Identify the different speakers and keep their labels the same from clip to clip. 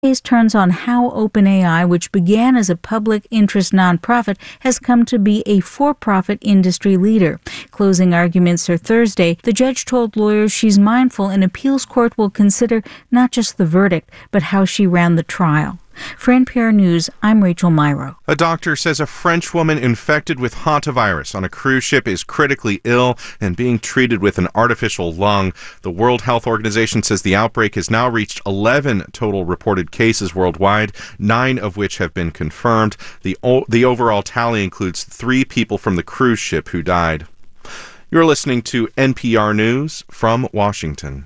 Speaker 1: Case turns on how OpenAI, which began as a public interest nonprofit, has come to be a for-profit industry leader. Closing arguments are Thursday. The judge told lawyers she's mindful an appeals court will consider not just the verdict, but how she ran the trial. For NPR News, I'm Rachel Myrow.
Speaker 2: A doctor says a French woman infected with hantavirus on a cruise ship is critically ill and being treated with an artificial lung. The World Health Organization says the outbreak has now reached 11 total reported cases worldwide, 9 of which have been confirmed. The overall tally includes 3 people from the cruise ship who died. You're listening to NPR News from Washington.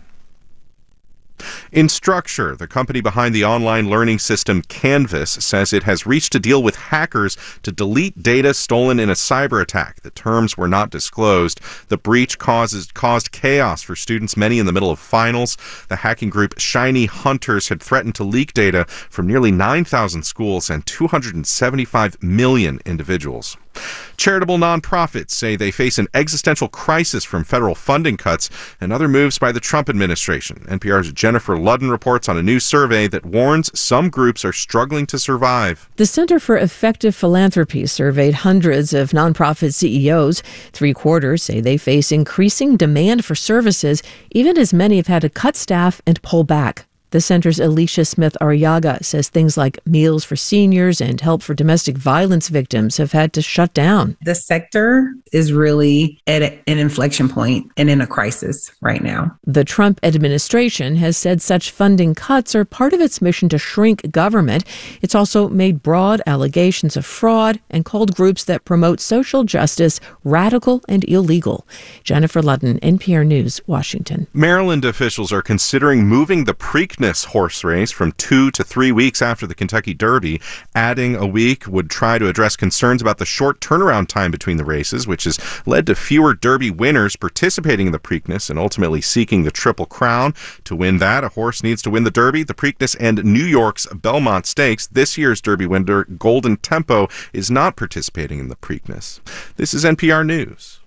Speaker 2: Instructure, the company behind the online learning system Canvas, says it has reached a deal with hackers to delete data stolen in a cyber attack. The terms were not disclosed. The breach caused chaos for students, many in the middle of finals. The hacking group Shiny Hunters had threatened to leak data from nearly 9,000 schools and 275 million individuals. Charitable nonprofits say they face an existential crisis from federal funding cuts and other moves by the Trump administration. NPR's Jennifer Ludden reports on a new survey that warns some groups are struggling to survive.
Speaker 3: The Center for Effective Philanthropy surveyed hundreds of nonprofit CEOs. 3/4 say they face increasing demand for services, even as many have had to cut staff and pull back. The center's Alicia Smith-Arriaga says things like meals for seniors and help for domestic violence victims have had to shut down.
Speaker 4: The sector is really at an inflection point and in a crisis right now.
Speaker 3: The Trump administration has said such funding cuts are part of its mission to shrink government. It's also made broad allegations of fraud and called groups that promote social justice radical and illegal. Jennifer Ludden, NPR News, Washington.
Speaker 2: Maryland officials are considering moving the Preakness horse race from 2 to 3 weeks after the Kentucky Derby. Adding a week would try to address concerns about the short turnaround time between the races, which has led to fewer Derby winners participating in the Preakness and ultimately seeking the Triple Crown. To win that, a horse needs to win the Derby, the Preakness, and New York's Belmont Stakes. This year's Derby winner, Golden Tempo, is not participating in the Preakness. This is NPR News.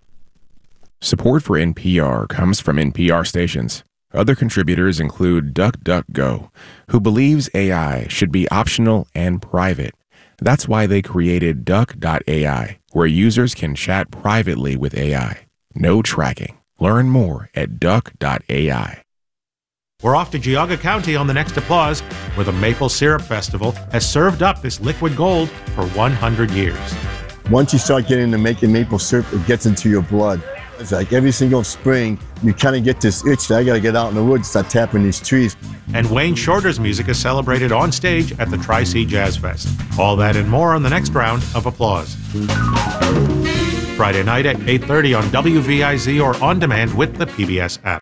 Speaker 5: Support for NPR comes from NPR stations. Other contributors include DuckDuckGo, who believes AI should be optional and private. That's why they created Duck.ai, where users can chat privately with AI. No tracking. Learn more at Duck.ai.
Speaker 6: We're off to Geauga County on the next Applause, where the Maple Syrup Festival has served up this liquid gold for 100 years.
Speaker 7: Once you start getting into making maple syrup, it gets into your blood. It's like every single spring, you kind of get this itch that I got to get out in the woods, start tapping these trees.
Speaker 6: And Wayne Shorter's music is celebrated on stage at the Tri-C Jazz Fest. All that and more on the next round of Applause. Friday night at 8:30 on WVIZ or on demand with the PBS app.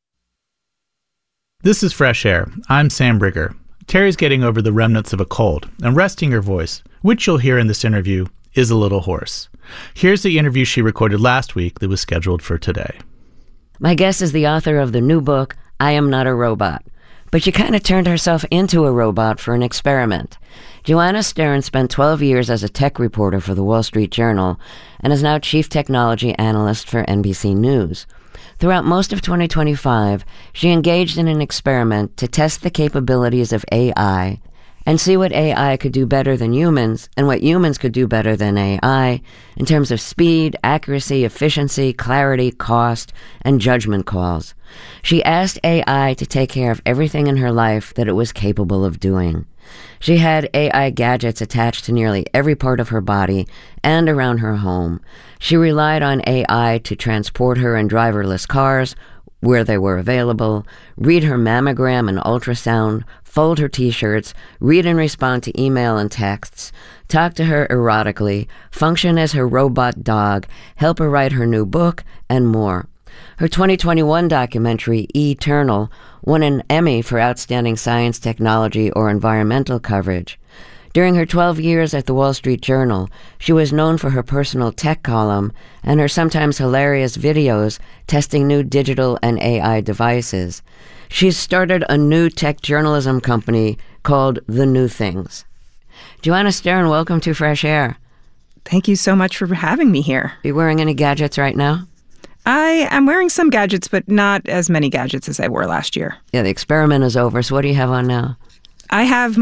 Speaker 8: This is Fresh Air. I'm Sam Brigger. Terry's getting over the remnants of a cold and resting her voice, which you'll hear in this interview, is a little hoarse. Here's the interview she recorded last week that was scheduled for today.
Speaker 9: My guest is the author of the new book, I Am Not a Robot. But she kind of turned herself into a robot for an experiment. Joanna Stern spent 12 years as a tech reporter for the Wall Street Journal and is now chief technology analyst for NBC News. Throughout most of 2025, she engaged in an experiment to test the capabilities of AI and see what AI could do better than humans and what humans could do better than AI in terms of speed, accuracy, efficiency, clarity, cost, and judgment calls. She asked AI to take care of everything in her life that it was capable of doing. She had AI gadgets attached to nearly every part of her body and around her home. She relied on AI to transport her in driverless cars where they were available, read her mammogram and ultrasound, fold her t-shirts, read and respond to email and texts, talk to her erotically, function as her robot dog, help her write her new book, and more. Her 2021 documentary, Eternal, won an Emmy for Outstanding Science, Technology, or Environmental Coverage. During her 12 years at the Wall Street Journal, she was known for her personal tech column and her sometimes hilarious videos testing new digital and AI devices. She's started a new tech journalism company called The New Things. Joanna Stern, welcome to Fresh Air.
Speaker 10: Thank you so much for having me here.
Speaker 9: Are you wearing any gadgets right now?
Speaker 10: I am wearing some gadgets, but not as many gadgets as I wore last year.
Speaker 9: Yeah, the experiment is over, so what do you have on now?
Speaker 10: I have